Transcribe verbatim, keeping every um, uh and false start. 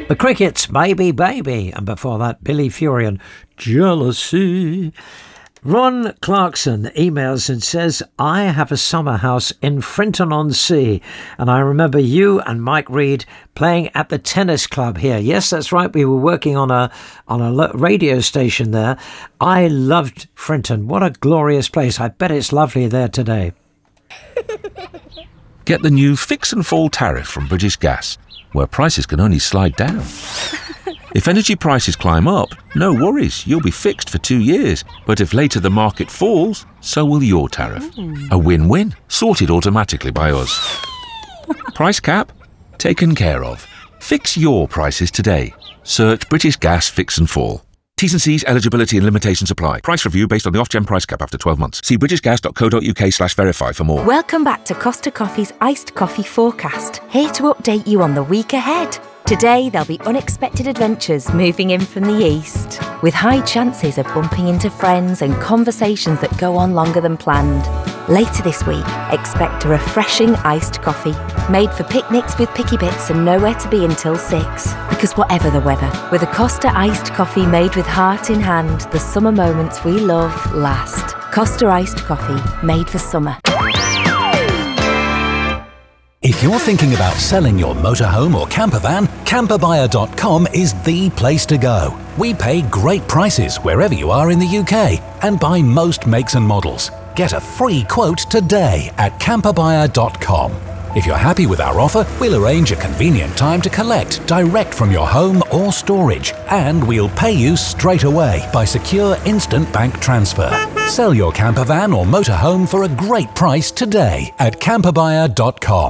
The Crickets, Baby Baby, and before that, Billy Fury, Jealousy. Ron Clarkson emails and says, I have a summer house in Frinton-on-Sea, and I remember you and Mike Reed playing at the tennis club here. Yes, that's right. We were working on a on a radio station there. I loved Frinton. What a glorious place. I bet it's lovely there today. Get the new Fix and Fall tariff from British Gas, where prices can only slide down. If energy prices climb up, no worries, you'll be fixed for two years. But if later the market falls, so will your tariff. Mm. A win-win, sorted automatically by us. Price cap? Taken care of. Fix your prices today. Search British Gas Fix and Fall. T's and C's, eligibility and limitations apply. Price review based on the Ofgem price cap after twelve months. See britishgas.co.uk slash verify for more. Welcome back to Costa Coffee's Iced Coffee Forecast. Here to update you on the week ahead. Today, there'll be unexpected adventures moving in from the east, with high chances of bumping into friends and conversations that go on longer than planned. Later this week, expect a refreshing iced coffee, made for picnics with picky bits and nowhere to be until six. Because whatever the weather, with a Costa iced coffee made with heart in hand, the summer moments we love last. Costa iced coffee, made for summer. If you're thinking about selling your motorhome or camper van, camper buyer dot com is the place to go. We pay great prices wherever you are in the U K and buy most makes and models. Get a free quote today at camper buyer dot com. If you're happy with our offer, we'll arrange a convenient time to collect direct from your home or storage, and we'll pay you straight away by secure instant bank transfer. Sell your camper van or motorhome for a great price today at camper buyer dot com.